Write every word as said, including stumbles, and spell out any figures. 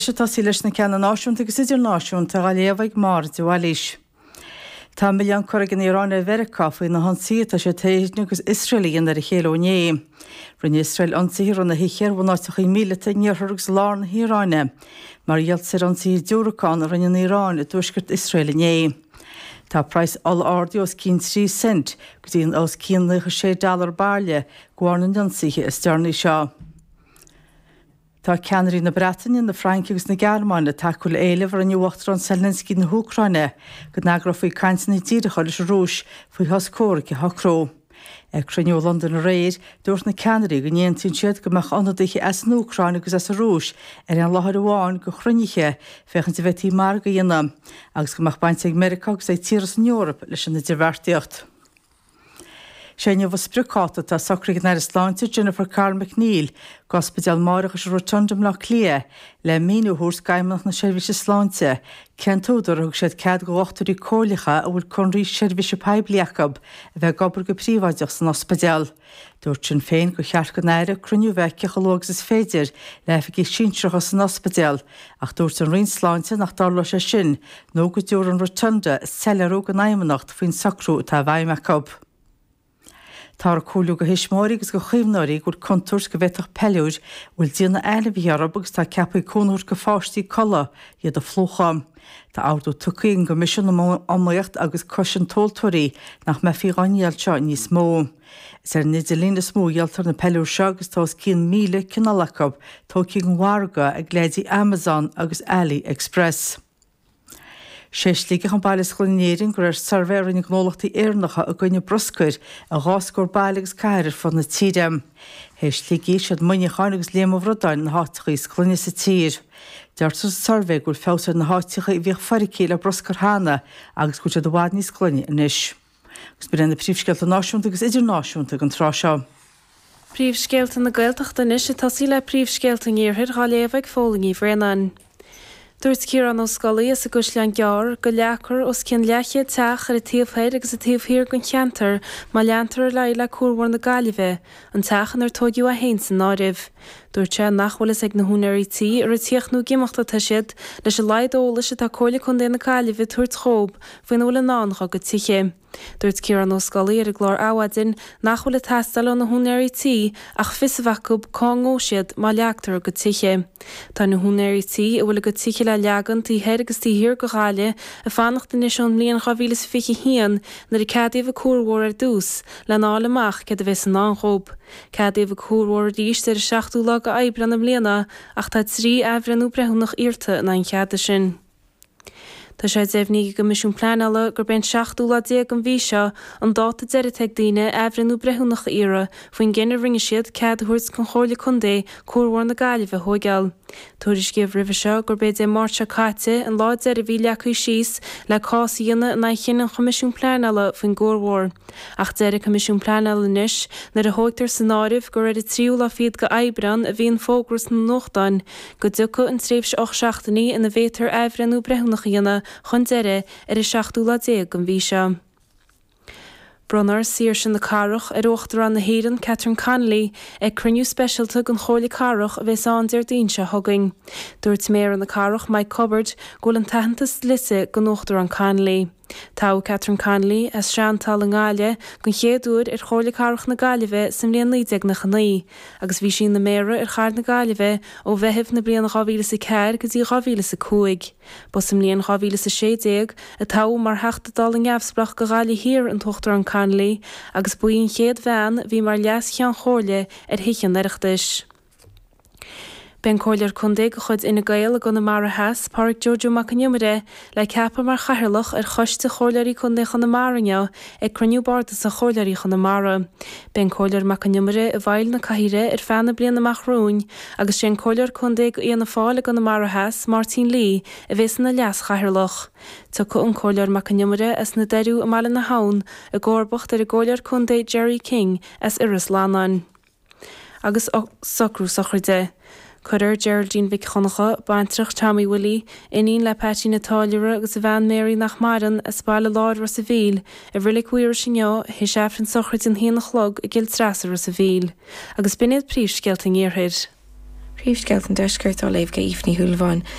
Se tá sí leis na ceanna náisiúnta agus idir náisiúnta a léomhaigh mar dúhalís. Tá milliún chuig in Iráin a Verá faoin na hansaí tá sé téisne agus Israelíon ar a chéóné. Rinne Israel ansaí na hiichéir bh náisteach í míle níorthgus lá na Iráine, mar dhealt sé ansaí dúraán a rinne na Iráin a dúisgurt Israelné. Tá preis all ardíos cín trí cent, go dtíon os cín lecha sé dollar barle gháin an ansaíthe is dearnaí seo. Tá ceanirí na Breataine na Frainci agus na Gearmáine takeúil éileh ar an Uachtar an Zelensky na Úcraine, go nagra faoi cainsanna díirecha leis rúis faoi thoscóra i Hocró. Ag cruniú London réir dúirt na ceanirí go ndéantaíonn siad go meach anadaithe as an Úcraine agus as a rúis ar an láthar amháin go chruniche fechan sa bheití mar go dhéanam, agus go meach baint ag America agus ag tíras an Eorp leis an na dirhhartaíocht. Séine bh spruáta tá socraigh na Sláinte Jennifer Carl McNeil gospedal marachas rotundum le clia le míú hús gaiimeach na seirbhíse Sláinte, Kentódar thug siad cead go ochtarí cólacha a bhfuil conraí seirbhíse Pebliachab a bheith gobar go príomhaideach san ospedal. Dúirt sin féin go cheart go néire cruniú bheith ceachalógus is féidir le feici sínseachas san ospedal, ach dúirt an rion Sláinte nach dála sé sin nó go dúr an rotunda sellarú go naimanacht faoin sacrú tá bhaimachab. Tá cúlú go hisismóí agus go chuimnáirí gur contúrs go bheitach peúir bhfuil díana eile bhíarab agus tá ceappaí cúnúir go fáistí colla iad a flócham. Tá áú tucaíon go mission amíocht agus cosin tóiltúirí nach me fí gáinealteo níos mó. Is ar nidirlína smóíaltar na peúir seo agus tás cín míle cinálachab tócí an Warga ag léadí Amazon agus AliExpress. sé slíige an bailile chlunéiring gur ar sarvérin ag gnólachtaí éarnacha a gcuine broscuir a gháscór bailagus cairir fan na tíidem. Héis slíí siad muine chánagus léamhhrodáin na háiticha is cluine sa tír. Deirtar sarvé gur fétar na háiticha i bhíoh faricíil a broscar hána agus go sé do bhád níos cluine inis. Gus be na príomhscealta náisiúnta agus idir náisiúnta an trá seo. Príomhscealta na Gaeltachta inis a tasí le príomhscealta níorthir gá léamhaigh fólaí bhreanan. Dúirt Ciarán ó Scoilí is a gus lean gear go leachar os cin leche teach ar a taobhhéir agus a taobhhír gon cheantar má leantar le le cuahhar na Gaillimhe, an teachan ar tógiú a héin san náibh. Dúirt sé nachhfuil ag na húnairí ar a tíochnú gimachta tá siad leis a leidóla se tá cóla chun déna Gaillimhe tuairt chób faoin bhfuil nánacha go tiche. Dúirt Ciarán ó Scoilí ar a glár áhaidin nachhfuil a teastal na húnairí ach fisahacúb cángó siad má leachtar go tiche. Tá na húnairí a bhfuil go tiche le leagan tí heir agus tíhir go gáile a fannacht in isisiún mlíon chavílas fichi hían nar i cadíomh a cuahhar ar dús le nálamach cad a bheits an náchób. Cadíomh a cuahhar díos ar a seachtú le go aibran am léana ach tá trí ehranú brethúnach irta in an cheada sin. Tá sé déhníí go misisiún pleanala gur ben seachtú le déag an bhí seo an dáta deiriteag daine ehranú brethúnach ire faoin ggéine ringe siad ceadúirt chun chóirla chundé cuahhar na Gaillimhe thógeal. Tuairis gibh ribh seo gur béid é máirte caite an láid ar a bhí leacaí síos le cásaíanana na chin an chomisisiún pleanala faoin gcomhhar. Ach deir a comisiún pleanala inis nar a thóigtar san áibh gur ar a tríú le fiad go aibran a bhíon fógras na nóchtáin go ducha an tréimhs och seachtaí ina bhétar ehranú brethúnach dhéana chun deire ar i seachtú le déag an bhí seo. Brunner sír sin na carach ar uachtar an na héan Catherine Connolly ag cruniú specialta gon chóirla carach a bheits an deir daon se thugaing. Dúirt méar an na carach Mike Cupboard ghfuil an taithantas lise gon uachtar an Connolly. Tá Catherine Connolly as seantal an gáile gon chéadúir ar chóirla carach na Gaillimhe sam líon lídeag na chanaí, agus bhí sin na méra ar char na Gaillimhe ó bheitheh na bliana gáhíle sa ceir go dtí gáhíle sa cúig. Ba sam líon gáhíle sa sédéag a tá mar heachtadal an neamhsprach go gáile hir an tuchttar an Connolly agus buíon chéad bhean bhí mar leas chean chóirle ar hiichan neireachtais. Ben cóilear chundé go chud ina gail a go na mar heas Páirc Giorgio Macaniumide le ceapa mar chairlach ar choiste chóileirí chundé chun na marine ag cruniú barda sa chóileirí chun na mara. Ben cóilear Macaniumide a bhail na caithire ar fanna blian na machrún agus sé cóilear chundé go íana fáil go na mar heas Martin Lee a bhés na leas chairlach. Tá chu an cóilear Macaniumide as na deirú a mala na haun a gcóirbacht ar a ggóilear chundé Jerry King as iras lánan. Agus socrú socrde. Cuidir Geraldine Vic Chonacha, Bantrach Tommy Willie, inín le Patty Natáliúra agus a bhean Mary nach Maran a spáile láir sa bhíl, a bhrilig cuiir sineo, hé seafran sochrit in híanach log a gil trasar sa bhíl, agus binnéad príomhscealta níorthir. Príomhscéalt an deisceart á léh go ífní thuúlháin